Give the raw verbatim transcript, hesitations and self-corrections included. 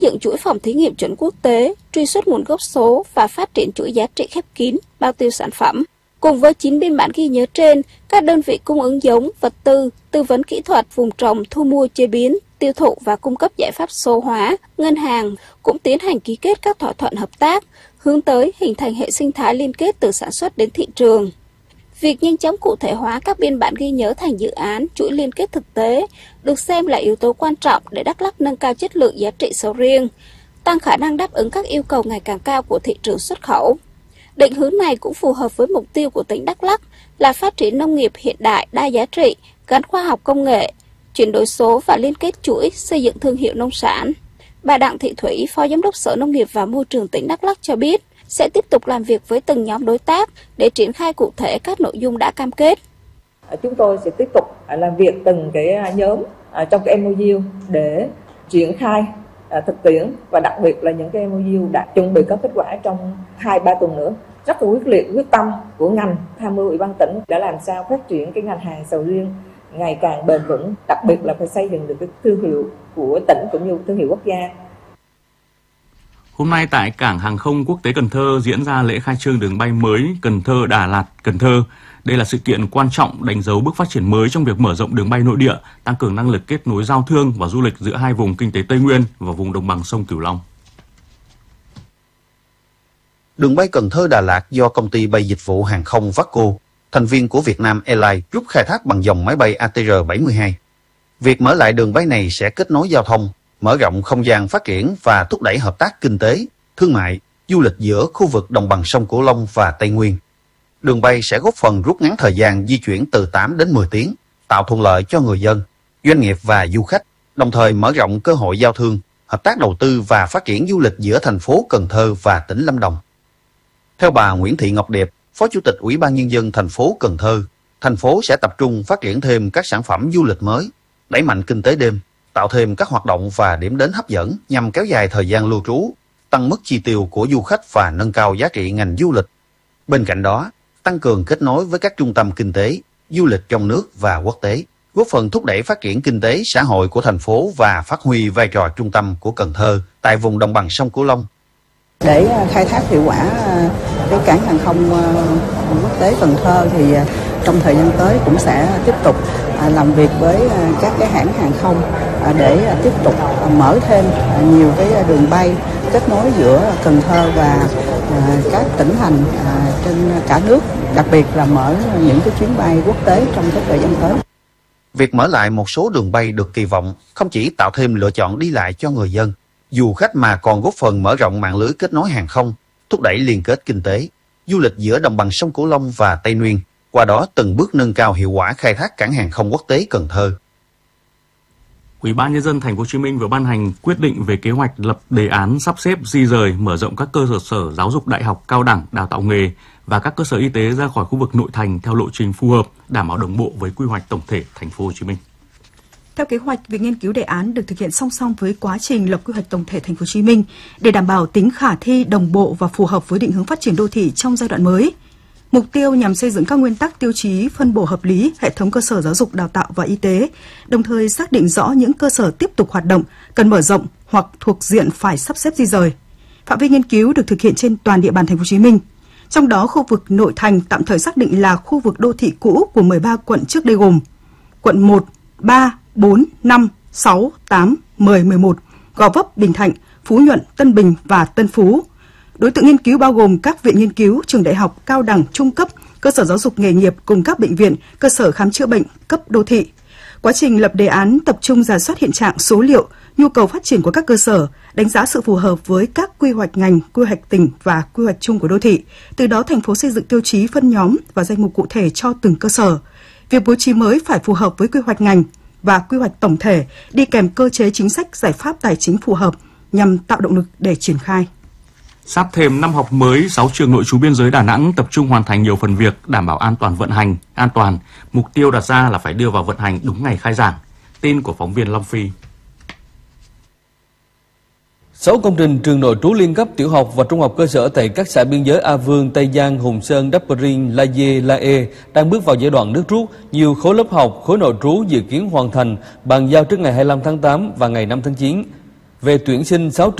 dựng chuỗi phòng thí nghiệm chuẩn quốc tế, truy xuất nguồn gốc số và phát triển chuỗi giá trị khép kín, bao tiêu sản phẩm. Cùng với chín biên bản ghi nhớ trên, các đơn vị cung ứng giống, vật tư, tư vấn kỹ thuật, vùng trồng, thu mua, chế biến, tiêu thụ và cung cấp giải pháp số hóa, ngân hàng cũng tiến hành ký kết các thỏa thuận hợp tác, hướng tới hình thành hệ sinh thái liên kết từ sản xuất đến thị trường. Việc nhanh chóng cụ thể hóa các biên bản ghi nhớ thành dự án, chuỗi liên kết thực tế được xem là yếu tố quan trọng để Đắk Lắk nâng cao chất lượng giá trị sầu riêng, tăng khả năng đáp ứng các yêu cầu ngày càng cao của thị trường xuất khẩu. Định hướng này cũng phù hợp với mục tiêu của tỉnh Đắk Lắk là phát triển nông nghiệp hiện đại, đa giá trị, gắn khoa học công nghệ, chuyển đổi số và liên kết chuỗi, xây dựng thương hiệu nông sản. Bà Đặng Thị Thủy, Phó Giám đốc Sở Nông nghiệp và Môi trường tỉnh Đắk Lắk cho biết, sẽ tiếp tục làm việc với từng nhóm đối tác để triển khai cụ thể các nội dung đã cam kết. Chúng tôi sẽ tiếp tục làm việc từng cái nhóm trong cái em ô u để triển khai thực tiễn, và đặc biệt là những cái em ô u đã chuẩn bị có kết quả trong hai ba tuần nữa. Rất là quyết liệt, quyết tâm của ngành, tham mưu Ủy ban tỉnh đã làm sao phát triển cái ngành hàng sầu riêng ngày càng bền vững, đặc biệt là phải xây dựng được cái thương hiệu của tỉnh cũng như thương hiệu quốc gia. Hôm nay tại Cảng Hàng không Quốc tế Cần Thơ diễn ra lễ khai trương đường bay mới Cần Thơ - Đà Lạt - Cần Thơ. Đây là sự kiện quan trọng đánh dấu bước phát triển mới trong việc mở rộng đường bay nội địa, tăng cường năng lực kết nối giao thương và du lịch giữa hai vùng kinh tế Tây Nguyên và vùng đồng bằng sông Cửu Long. Đường bay Cần Thơ - Đà Lạt do công ty bay dịch vụ hàng không Vasco, thành viên của Vietnam Airlines, giúp khai thác bằng dòng máy bay A T R bảy mươi hai. Việc mở lại đường bay này sẽ kết nối giao thông, mở rộng không gian phát triển và thúc đẩy hợp tác kinh tế, thương mại, du lịch giữa khu vực đồng bằng sông Cửu Long và Tây Nguyên. Đường bay sẽ góp phần rút ngắn thời gian di chuyển từ tám đến mười tiếng, tạo thuận lợi cho người dân, doanh nghiệp và du khách, đồng thời mở rộng cơ hội giao thương, hợp tác đầu tư và phát triển du lịch giữa thành phố Cần Thơ và tỉnh Lâm Đồng. Theo bà Nguyễn Thị Ngọc Điệp, Phó Chủ tịch Ủy ban Nhân dân thành phố Cần Thơ, thành phố sẽ tập trung phát triển thêm các sản phẩm du lịch mới, đẩy mạnh kinh tế đêm, tạo thêm các hoạt động và điểm đến hấp dẫn nhằm kéo dài thời gian lưu trú, tăng mức chi tiêu của du khách và nâng cao giá trị ngành du lịch. Bên cạnh đó, tăng cường kết nối với các trung tâm kinh tế, du lịch trong nước và quốc tế, góp phần thúc đẩy phát triển kinh tế xã hội của thành phố và phát huy vai trò trung tâm của Cần Thơ tại vùng đồng bằng sông Cửu Long. Để khai thác hiệu quả cái cảng hàng không quốc tế Cần Thơ thì trong thời gian tới cũng sẽ tiếp tục làm việc với các cái hãng hàng không để tiếp tục mở thêm nhiều cái đường bay kết nối giữa Cần Thơ và các tỉnh thành trên cả nước, đặc biệt là mở những cái chuyến bay quốc tế trong cái thời gian tới. Việc mở lại một số đường bay được kỳ vọng không chỉ tạo thêm lựa chọn đi lại cho người dân, du khách mà còn góp phần mở rộng mạng lưới kết nối hàng không, thúc đẩy liên kết kinh tế, du lịch giữa đồng bằng sông Cửu Long và Tây Nguyên, qua đó từng bước nâng cao hiệu quả khai thác cảng hàng không quốc tế Cần Thơ. Ủy ban Nhân dân Thành phố Hồ Chí Minh vừa ban hành quyết định về kế hoạch lập đề án sắp xếp di rời, mở rộng các cơ sở sở giáo dục đại học, cao đẳng, đào tạo nghề và các cơ sở y tế ra khỏi khu vực nội thành theo lộ trình phù hợp, đảm bảo đồng bộ với quy hoạch tổng thể Thành phố Hồ Chí Minh. Theo kế hoạch, việc nghiên cứu đề án được thực hiện song song với quá trình lập quy hoạch tổng thể Thành phố Hồ Chí Minh để đảm bảo tính khả thi, đồng bộ và phù hợp với định hướng phát triển đô thị trong giai đoạn mới. Mục tiêu nhằm xây dựng các nguyên tắc tiêu chí phân bổ hợp lý hệ thống cơ sở giáo dục đào tạo và y tế, đồng thời xác định rõ những cơ sở tiếp tục hoạt động, cần mở rộng hoặc thuộc diện phải sắp xếp di rời. Phạm vi nghiên cứu được thực hiện trên toàn địa bàn Thành phố Hồ Chí Minh. Trong đó, khu vực nội thành tạm thời xác định là khu vực đô thị cũ của mười ba quận trước đây gồm quận một, ba, bốn, năm, sáu, tám, mười, mười một, Gò Vấp, Bình Thạnh, Phú Nhuận, Tân Bình và Tân Phú. Đối tượng nghiên cứu bao gồm các viện nghiên cứu, trường đại học, cao đẳng, trung cấp, cơ sở giáo dục nghề nghiệp cùng các bệnh viện, cơ sở khám chữa bệnh cấp đô thị. Quá trình lập đề án tập trung rà soát hiện trạng, số liệu, nhu cầu phát triển của các cơ sở, đánh giá sự phù hợp với các quy hoạch ngành, quy hoạch tỉnh và quy hoạch chung của đô thị. Từ đó thành phố xây dựng tiêu chí phân nhóm và danh mục cụ thể cho từng cơ sở. Việc bố trí mới phải phù hợp với quy hoạch ngành và quy hoạch tổng thể, đi kèm cơ chế chính sách, giải pháp tài chính phù hợp nhằm tạo động lực để triển khai. Sắp thêm năm học mới, sáu trường nội trú biên giới Đà Nẵng tập trung hoàn thành nhiều phần việc đảm bảo an toàn vận hành, an toàn. Mục tiêu đặt ra là phải đưa vào vận hành đúng ngày khai giảng. Tin của phóng viên Long Phi. sáu công trình trường nội trú liên cấp tiểu học và trung học cơ sở tại các xã biên giới A Vương, Tây Giang, Hùng Sơn, Đắk Rinh, La Dê, La E đang bước vào giai đoạn nước rút. Nhiều khối lớp học, khối nội trú dự kiến hoàn thành, bàn giao trước ngày hai mươi lăm tháng tám và ngày năm tháng chín. về tuyển sinh sáu